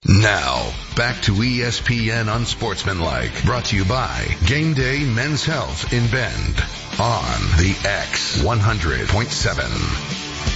Now, back to ESPN Unsportsmanlike, brought to you by Game Day Men's Health in Bend on the X 100.7.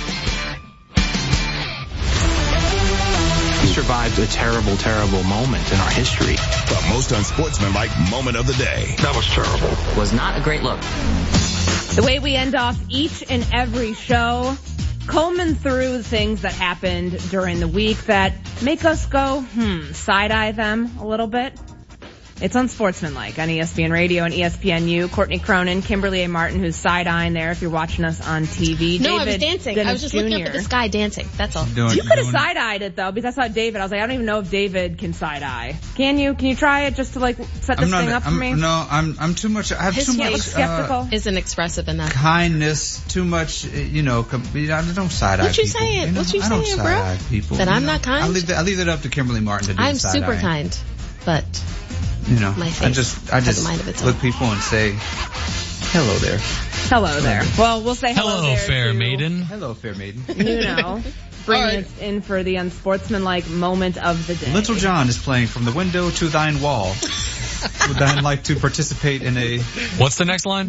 We survived a terrible, terrible moment in our history. The most unsportsmanlike moment of the day. That was terrible. Was not a great look. The way we end off each and every show, combing through things that happened during the week that make us go, side-eye them a little bit. It's Unsportsmanlike on ESPN Radio and ESPNU. Courtney Cronin, Kimberly A. Martin, who's side-eyeing there if you're watching us on TV. No, David I was dancing. Dennis I was just Jr. looking up at the sky dancing. That's all. You could have side-eyed it, though, because I saw David. I was like, I don't even know if David can side-eye. Can you? Can you try it just to, set this thing up for me? No, I'm too much. I have His too much. face skeptical. Isn't expressive enough. Kindness, too much, I don't side-eye What you people. saying? What you I don't saying, bro? side-eye people. That I'm not kind? I leave it up to Kimberly Martin to do I'm the side-eye. super kind, but my face I just has a mind of its own. look people and say, hello there. Hello there. Well, we'll say hello there fair to, maiden. Hello, fair maiden. Bringing us in for the unsportsmanlike moment of the day. Little John is playing From the Window to Thine Wall. Would thine like to participate in a... What's the next line?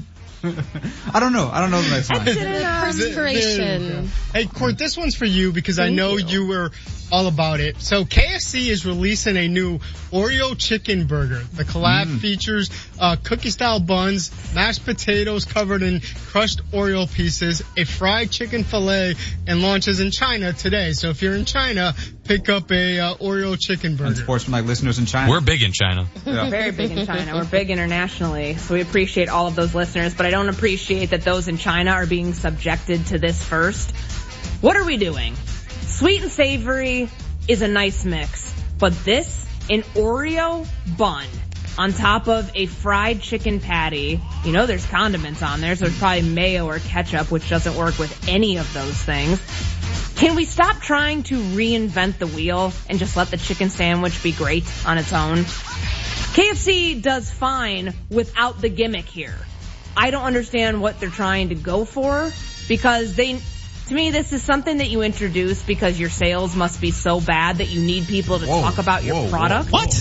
I don't know the next line. Perspiration. Hey, Court, this one's for you because I know you were all about it. So KFC is releasing a new Oreo chicken burger. The collab features cookie-style buns, mashed potatoes covered in crushed Oreo pieces, a fried chicken fillet, and launches in China today. So if you're in China, pick up a Oreo chicken burger. Unsportsmanlike listeners in China. We're big in China. Yeah. Very big in China. We're big internationally, so we appreciate all of those listeners, but I don't appreciate that those in China are being subjected to this first. What are we doing? Sweet and savory is a nice mix, but this, an Oreo bun on top of a fried chicken patty, there's condiments on there, so there's probably mayo or ketchup, which doesn't work with any of those things. Can we stop trying to reinvent the wheel and just let the chicken sandwich be great on its own? KFC does fine without the gimmick here. I don't understand what they're trying to go for, because to me, this is something that you introduce because your sales must be so bad that you need people to talk about your product. What?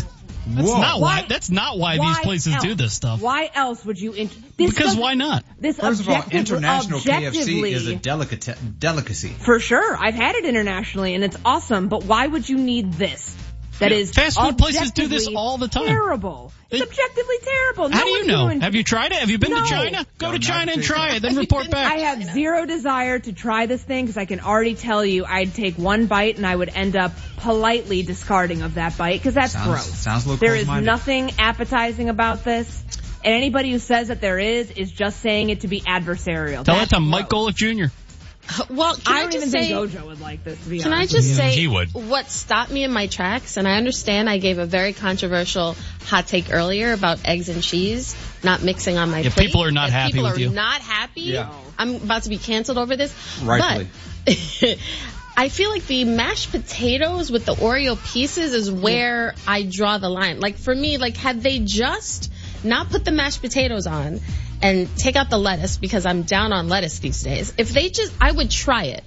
That's not why these places do this stuff. Why else would you Because why not? First of all, international KFC is a delicacy. For sure. I've had it internationally and it's awesome, but why would you need this? That is fast food places do this all the time. Terrible. It's objectively terrible. How do you know? Have you tried it? Have you been to China? Go to China and try it, then report back. I have zero desire to try this thing because I can already tell you I'd take one bite and I would end up politely discarding of that bite because that's gross. Sounds a little There is close-minded. nothing appetizing about this. And anybody who says that there is just saying it to be adversarial. Tell that to Mike Golick Jr. Well, I don't even think Gojo would like this, to be honest. Can I just say he would. What stopped me in my tracks, and I understand I gave a very controversial hot take earlier about eggs and cheese not mixing on my plate. People are not happy with you. People are not happy. Yeah. I'm about to be canceled over this. Rightfully. But I feel like the mashed potatoes with the Oreo pieces is where I draw the line. Like, for me, had they just not put the mashed potatoes on and take out the lettuce, because I'm down on lettuce these days. I would try it.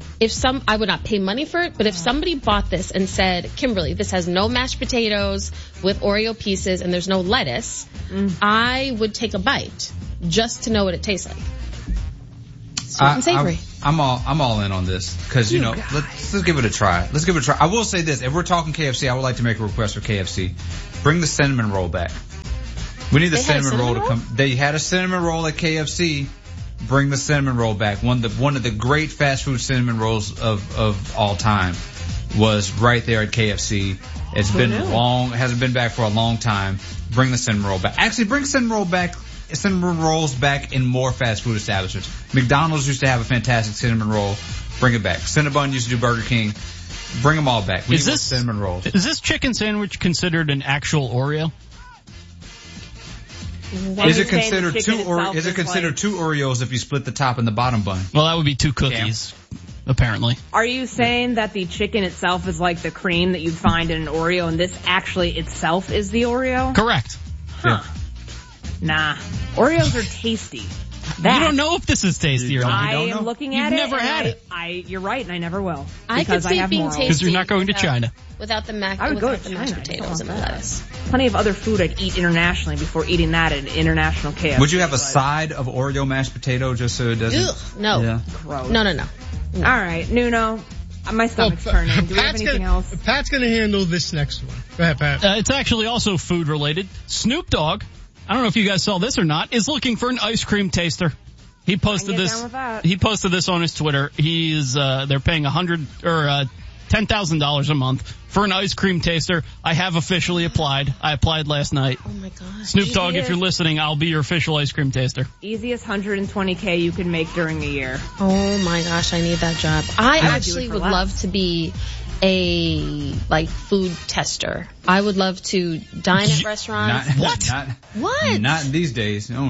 I would not pay money for it, but if somebody bought this and said, Kimberly, this has no mashed potatoes with Oreo pieces and there's no lettuce, I would take a bite just to know what it tastes like. Sweet and savory. I'm all in on this because let's give it a try. Let's give it a try. I will say this: if we're talking KFC, I would like to make a request for KFC. Bring the cinnamon roll back. We need the cinnamon roll to come. They had a cinnamon roll at KFC. Bring the cinnamon roll back. One of the great fast food cinnamon rolls of all time was right there at KFC. It's been hasn't been back for a long time. Bring the cinnamon roll back. Actually, bring cinnamon rolls back in more fast food establishments. McDonald's used to have a fantastic cinnamon roll. Bring it back. Cinnabon used to do Burger King. Bring them all back. We need more cinnamon rolls. Is this chicken sandwich considered an actual Oreo? Is it considered two Oreos if you split the top and the bottom bun? Well, that would be two cookies, apparently. Are you saying that the chicken itself is like the cream that you'd find in an Oreo, and this actually itself is the Oreo? Correct. Huh. Yeah. Nah. Oreos are tasty. You don't know if this is tasty or not. I am looking at it. You've never had it. You're right, and I never will. I could see it being tasty. Because you're not going to China. Without the mashed potatoes and the lettuce. Plenty of other food I'd eat internationally before eating that at an international KFC. Would you have a side of Oreo mashed potato just so it doesn't? Ugh, no. Yeah. Gross. No. All right, Nuno. My stomach's turning. Do we have anything else? Pat's going to handle this next one. Go ahead, Pat. It's actually also food related. Snoop Dogg, I don't know if you guys saw this or not, is looking for an ice cream taster. He posted this. He posted this on his Twitter. They're paying $10,000 a month for an ice cream taster. I have officially applied. I applied last night. Oh my God. Snoop Dogg, if you're listening, I'll be your official ice cream taster. Easiest $120K you can make during a year. Oh my gosh, I need that job. I actually would love to be a food tester. I would love to dine at restaurants. What? Not these days. No.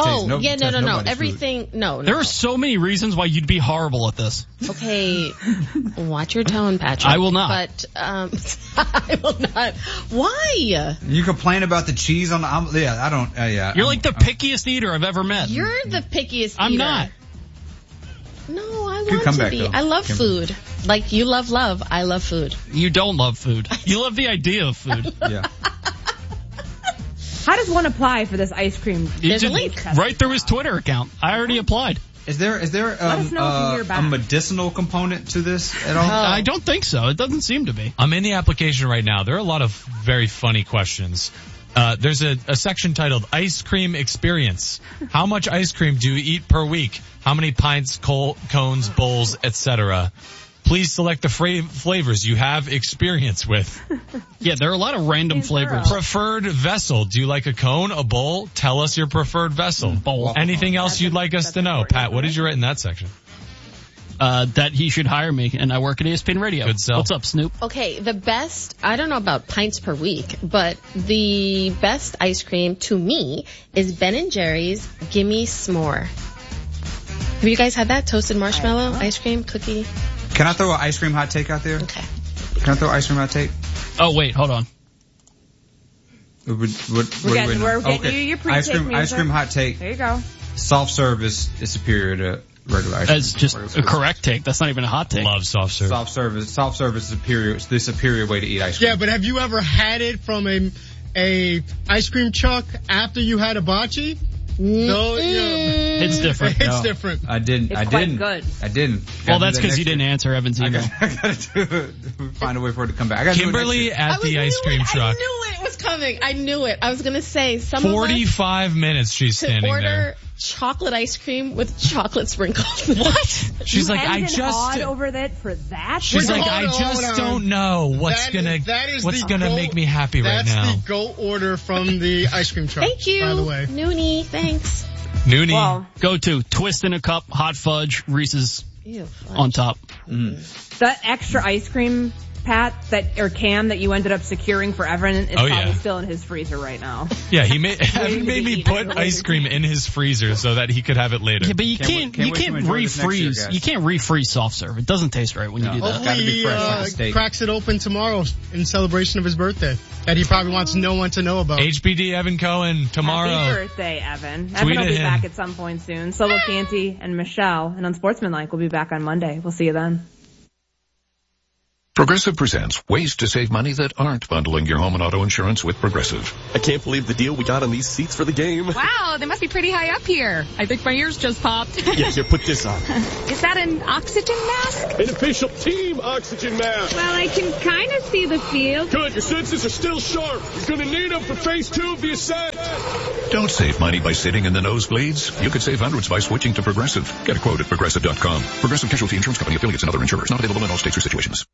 Everything. No. There are so many reasons why you'd be horrible at this. Okay, watch your tone, Patrick. I will not. But I will not. Why? You complain about the cheese on the omelet. Yeah, I don't. You're like the pickiest eater I've ever met. You're the pickiest eater. I'm not. No, I want to be. I love food. Like you love love, I love food. You don't love food. You love the idea of food. Yeah. How does one apply for this ice cream? There's a link. Right through his Twitter account. I already applied. Is there a medicinal component to this at all? I don't think so. It doesn't seem to be. I'm in the application right now. There are a lot of very funny questions. There's a section titled Ice Cream Experience. How much ice cream do you eat per week? How many pints, cones, bowls, etc.? Please select the flavors you have experience with. Yeah, there are a lot of random flavors. Preferred vessel. Do you like a cone, a bowl? Tell us your preferred vessel. Bowl. Anything else you'd like us to know? Pat, what did you write in that section? That he should hire me, and I work at ESPN Radio. Good sell. What's up, Snoop? Okay, the best, I don't know about pints per week, but the best ice cream to me is Ben & Jerry's Gimme S'more. Have you guys had that? Toasted marshmallow, ice cream, cookie? Can I throw an ice cream hot take out there? Okay. Can I throw an ice cream hot take? Oh, wait, hold on. We're getting your pre-take ice cream hot take. There you go. Soft serve is superior to regular ice cream. That's just a correct take. That's not even a hot take. Love soft serve. Soft serve is superior. It's the superior way to eat ice cream. Yeah, but have you ever had it from a ice cream truck after you had hibachi? No, it's different. It's different. I didn't. Good. I didn't. Well, that's because you didn't answer Evan's email. I gotta find a way for it to come back. Kimberly at the ice cream truck. I knew it was coming. I knew it. I was gonna say 45 minutes she's standing there. Chocolate ice cream with chocolate sprinkles. What? She's like, I just over that for that. She's like, I just don't know what's gonna make me happy right now. That's the go order from the ice cream truck. Thank you, by the way. Noonie. Thanks. Noonie. Well, go to twist in a cup, hot fudge, Reese's on top. That extra ice cream, Pat, or Cam that you ended up securing for Evan is probably still in his freezer right now. Yeah, he made me put ice cream in his freezer so that he could have it later. Yeah, but you can't refreeze. You can't refreeze soft serve. It doesn't taste right when you do that. Hopefully he cracks it open tomorrow in celebration of his birthday that he probably wants no one to know about. HBD Evan Cohen tomorrow. Happy birthday, Evan. Evan will be back at some point soon. Solo Canty and Michelle and Unsportsmanlike will be back on Monday. We'll see you then. Progressive presents ways to save money that aren't bundling your home and auto insurance with Progressive. I can't believe the deal we got on these seats for the game. Wow, they must be pretty high up here. I think my ears just popped. Yeah, here, put this on. Is that an oxygen mask? An official team oxygen mask. Well, I can kind of see the field. Good, your senses are still sharp. You're going to need them for phase 2 of the ascent. Don't save money by sitting in the nosebleeds. You could save hundreds by switching to Progressive. Get a quote at Progressive.com. Progressive Casualty Insurance Company, affiliates, and other insurers. Not available in all states or situations.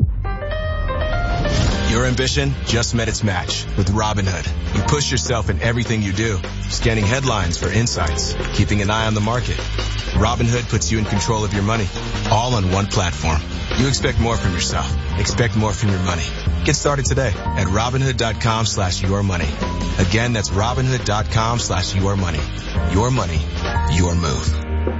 Your ambition just met its match with Robinhood. You push yourself in everything you do, scanning headlines for insights, keeping an eye on the market. Robinhood puts you in control of your money, all on one platform. You expect more from yourself. Expect more from your money. Get started today at Robinhood.com/yourmoney. Again, that's Robinhood.com/yourmoney. Your money, your move.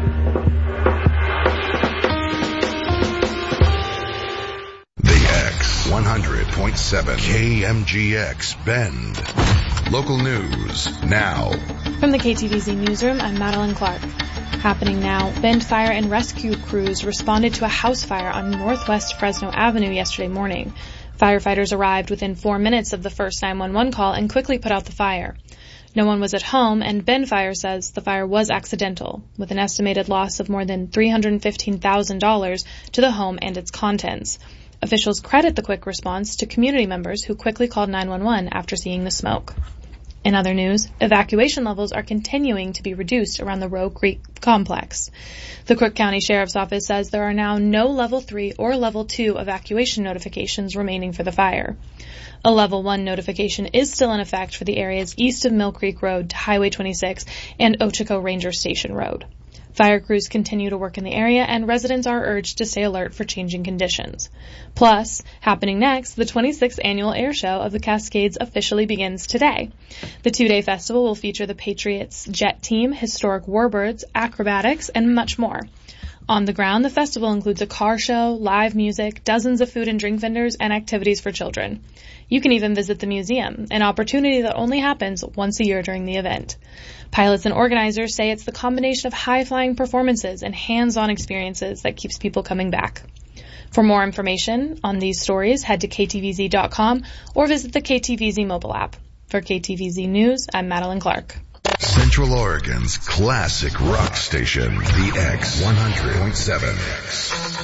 The X 100.7 KMGX Bend. Local news now. From the KTVZ Newsroom, I'm Madeline Clark. Happening now, Bend Fire and Rescue crews responded to a house fire on Northwest Fresno Avenue yesterday morning. Firefighters arrived within 4 minutes of the first 911 call and quickly put out the fire. No one was at home, and Bend Fire says the fire was accidental, with an estimated loss of more than $315,000 to the home and its contents. Officials credit the quick response to community members who quickly called 911 after seeing the smoke. In other news, evacuation levels are continuing to be reduced around the Roe Creek complex. The Crook County Sheriff's Office says there are now no Level 3 or Level 2 evacuation notifications remaining for the fire. A Level 1 notification is still in effect for the areas east of Mill Creek Road to Highway 26 and Ochico Ranger Station Road. Fire crews continue to work in the area, and residents are urged to stay alert for changing conditions. Plus, happening next, the 26th annual air show of the Cascades officially begins today. The two-day festival will feature the Patriots jet team, historic warbirds, acrobatics, and much more. On the ground, the festival includes a car show, live music, dozens of food and drink vendors, and activities for children. You can even visit the museum, an opportunity that only happens once a year during the event. Pilots and organizers say it's the combination of high-flying performances and hands-on experiences that keeps people coming back. For more information on these stories, head to ktvz.com or visit the KTVZ mobile app. For KTVZ News, I'm Madeline Clark. Central Oregon's classic rock station, the X 100.7.